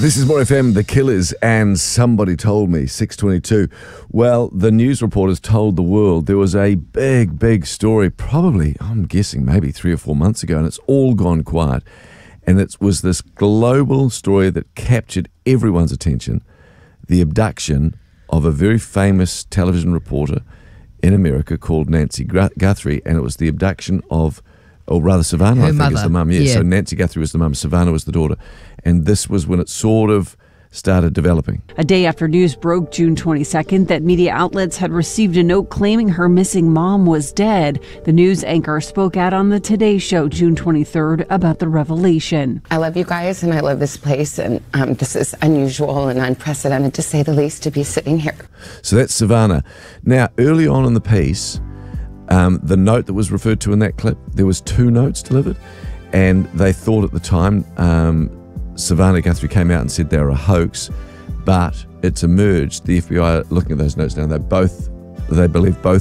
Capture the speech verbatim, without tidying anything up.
This is More F M, The Killers, and Somebody Told Me, six twenty-two. Well, the news reporters told the world there was a big, big story, probably, I'm guessing, maybe three or four months ago, and it's all gone quiet. And it was this global story that captured everyone's attention, the abduction of a very famous television reporter in America called Nancy Guthrie, and it was the abduction of, or rather Savannah, Her I think mother. is the mum. Yeah, Yeah. so Nancy Guthrie was the mum, Savannah was the daughter. And this was when it sort of started developing. A day after news broke June twenty-second that media outlets had received a note claiming her missing mom was dead, the news anchor spoke out on the Today Show June twenty-third about the revelation. I love you guys and I love this place, and um, this is unusual and unprecedented, to say the least, to be sitting here. So that's Savannah. Now, early on in the piece, um, the note that was referred to in that clip, there was two notes delivered, and they thought at the time, um, Savannah Guthrie came out and said they were a hoax, but it's emerged, the F B I are looking at those notes now, they both, they believe both